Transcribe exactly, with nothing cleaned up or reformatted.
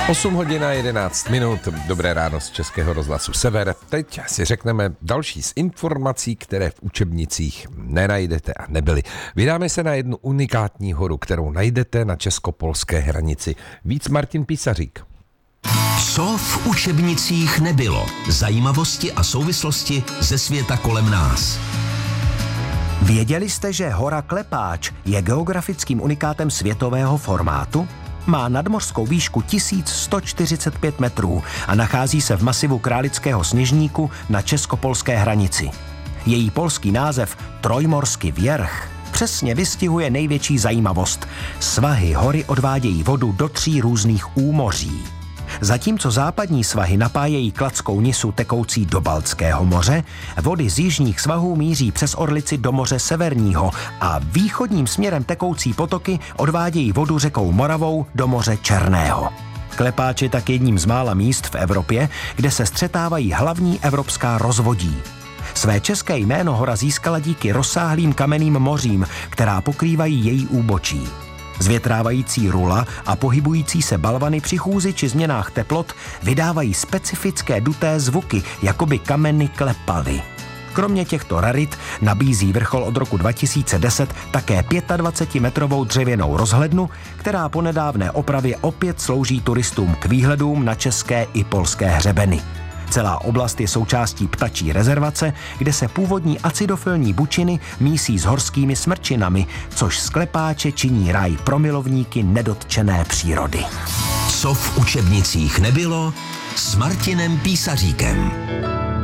osm hodin a jedenáct minut, dobré ráno z Českého rozhlasu Sever. Teď si řekneme další z informací, které v učebnicích nenajdete a nebyly. Vydáme se na jednu unikátní horu, kterou najdete na česko-polské hranici. Víc Martin Písařík. Co v učebnicích nebylo? Zajímavosti a souvislosti ze světa kolem nás. Věděli jste, že hora Klepáč je geografickým unikátem světového formátu? Má nadmořskou výšku tisíc sto čtyřicet pět metrů a nachází se v masivu Králického Sněžníku na česko-polské hranici. Její polský název Trojmorský Wierch přesně vystihuje největší zajímavost. Svahy hory odvádějí vodu do tří různých úmoří. Zatímco západní svahy napájejí Kladskou Nisu tekoucí do Baltského moře, vody z jižních svahů míří přes Orlici do moře Severního a východním směrem tekoucí potoky odvádějí vodu řekou Moravou do moře Černého. Klepáč je tak jedním z mála míst v Evropě, kde se střetávají hlavní evropská rozvodí. Své české jméno hora získala díky rozsáhlým kamenným mořím, která pokrývají její úbočí. Zvětrávající rula a pohybující se balvany při chůzi či změnách teplot vydávají specifické duté zvuky, jako by kameny klepaly. Kromě těchto rarit nabízí vrchol od roku dva tisíce deset také dvacetimetrovou dřevěnou rozhlednu, která po nedávné opravě opět slouží turistům k výhledům na české i polské hřebeny. Celá oblast je součástí ptačí rezervace, kde se původní acidofilní bučiny mísí s horskými smrčinami, což z Klepáče činí ráj pro milovníky nedotčené přírody. Co v učebnicích nebylo s Martinem Písaříkem.